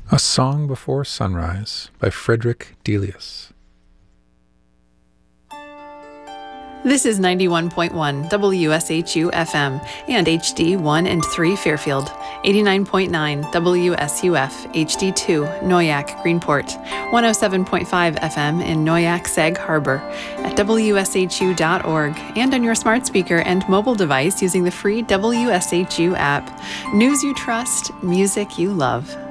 A Song Before Sunrise by Frederick Delius. This is 91.1 WSHU FM and HD 1 and 3 Fairfield, 89.9 WSUF HD2 Noyak Greenport, 107.5 FM in Noyak Sag Harbor, at WSHU.org, and on your smart speaker and mobile device using the free WSHU app. News you trust, music you love.